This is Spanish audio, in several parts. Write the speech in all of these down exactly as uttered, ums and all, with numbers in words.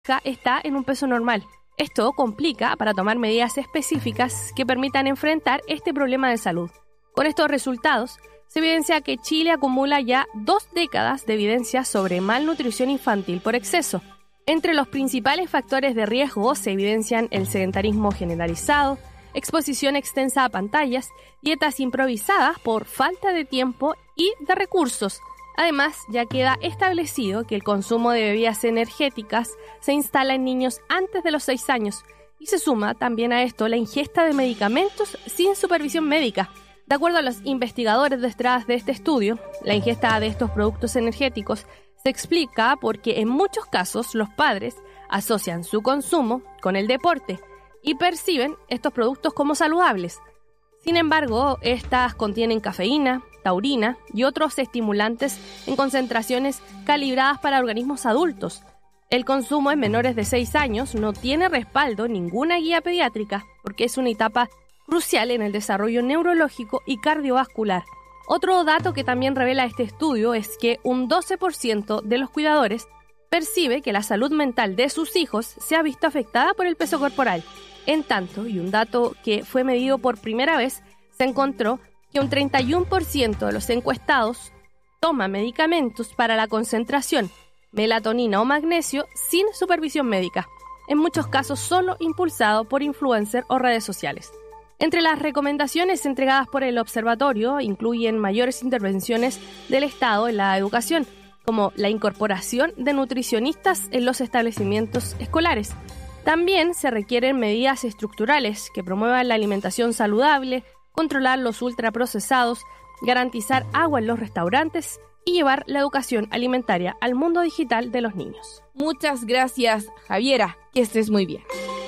está en un peso normal. Esto complica para tomar medidas específicas que permitan enfrentar este problema de salud. Con estos resultados, se evidencia que Chile acumula ya dos décadas de evidencia sobre malnutrición infantil por exceso. Entre los principales factores de riesgo se evidencian el sedentarismo generalizado, exposición extensa a pantallas, dietas improvisadas por falta de tiempo y de recursos. Además, ya queda establecido que el consumo de bebidas energéticas se instala en niños antes de los seis años y se suma también a esto la ingesta de medicamentos sin supervisión médica. De acuerdo a los investigadores detrás de este estudio, la ingesta de estos productos energéticos se explica porque en muchos casos los padres asocian su consumo con el deporte y perciben estos productos como saludables. Sin embargo, estas contienen cafeína, taurina y otros estimulantes en concentraciones calibradas para organismos adultos. El consumo en menores de seis años no tiene respaldo en ninguna guía pediátrica porque es una etapa crucial en el desarrollo neurológico y cardiovascular. Otro dato que también revela este estudio es que un doce por ciento de los cuidadores percibe que la salud mental de sus hijos se ha visto afectada por el peso corporal. En tanto, y un dato que fue medido por primera vez, se encontró que un treinta y uno por ciento de los encuestados toma medicamentos para la concentración, melatonina o magnesio sin supervisión médica, en muchos casos solo impulsado por influencers o redes sociales. Entre las recomendaciones entregadas por el observatorio incluyen mayores intervenciones del Estado en la educación, como la incorporación de nutricionistas en los establecimientos escolares. También se requieren medidas estructurales que promuevan la alimentación saludable, controlar los ultraprocesados, garantizar agua en los restaurantes y llevar la educación alimentaria al mundo digital de los niños. Muchas gracias, Javiera, que estés muy bien.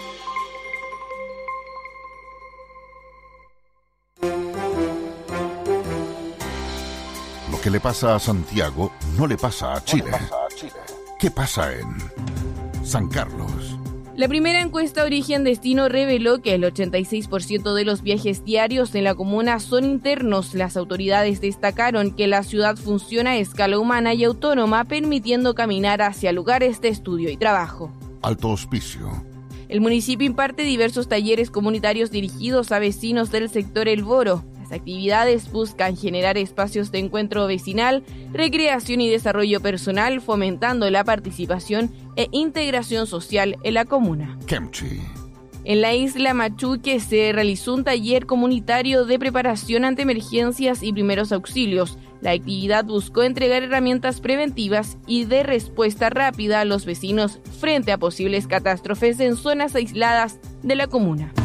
Lo que le pasa a Santiago no le pasa a Chile. ¿Qué pasa en San Carlos? La primera encuesta Origen-Destino reveló que el ochenta y seis por ciento de los viajes diarios en la comuna son internos. Las autoridades destacaron que la ciudad funciona a escala humana y autónoma, permitiendo caminar hacia lugares de estudio y trabajo. Alto Hospicio. El municipio imparte diversos talleres comunitarios dirigidos a vecinos del sector El Boro. Las actividades buscan generar espacios de encuentro vecinal, recreación y desarrollo personal, fomentando la participación e integración social en la comuna. Kemchi. En la isla Machuque se realizó un taller comunitario de preparación ante emergencias y primeros auxilios. La actividad buscó entregar herramientas preventivas y de respuesta rápida a los vecinos frente a posibles catástrofes en zonas aisladas de la comuna.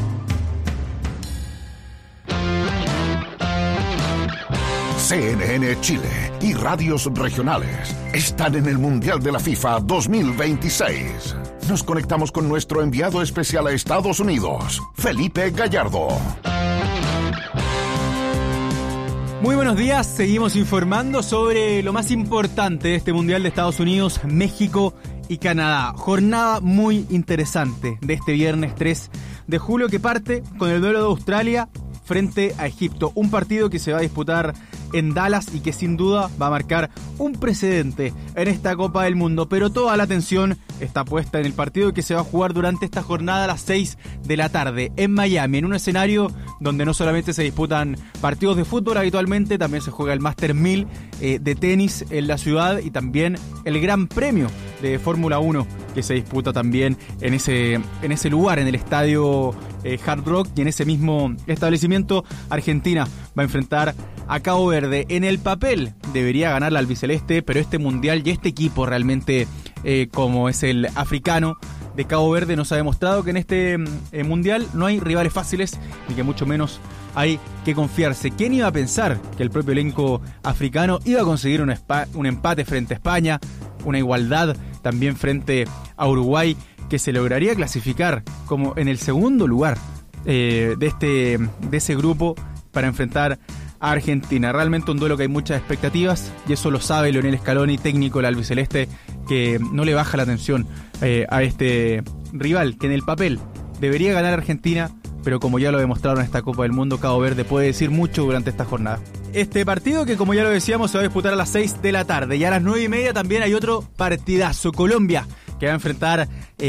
C N N Chile y radios regionales están en el Mundial de la FIFA dos mil veintiséis. Nos conectamos con nuestro enviado especial a Estados Unidos, Felipe Gallardo. Muy buenos días, seguimos informando sobre lo más importante de este Mundial de Estados Unidos, México y Canadá. Jornada muy interesante de este viernes tres de julio que parte con el duelo de Australia frente a Egipto. Un partido que se va a disputar en Dallas y que sin duda va a marcar un precedente en esta Copa del Mundo. Pero toda la atención está puesta en el partido que se va a jugar durante esta jornada a las seis de la tarde en Miami, en un escenario donde no solamente se disputan partidos de fútbol habitualmente, también se juega el Master mil eh, de tenis en la ciudad y también el Gran Premio de Fórmula uno que se disputa también en ese, en ese lugar, en el estadio eh, Hard Rock, y en ese mismo establecimiento Argentina va a enfrentar a Cabo Verde. En el papel debería ganar la albiceleste, pero este mundial y este equipo realmente eh, como es el africano de Cabo Verde nos ha demostrado que en este eh, mundial no hay rivales fáciles ni que mucho menos hay que confiarse. ¿Quién iba a pensar que el propio elenco africano iba a conseguir un, spa, un empate frente a España, una igualdad también frente a Uruguay, que se lograría clasificar como en el segundo lugar eh, de, este, de ese grupo para enfrentar a Argentina? Realmente un duelo que hay muchas expectativas y eso lo sabe Leonel Scaloni, técnico del albiceleste, que no le baja la atención eh, a este rival que en el papel debería ganar Argentina, pero como ya lo demostraron en esta Copa del Mundo, Cabo Verde puede decir mucho durante esta jornada. Este partido que, como ya lo decíamos, se va a disputar a las seis de la tarde, y a las nueve y media también hay otro partidazo. Colombia que va a enfrentar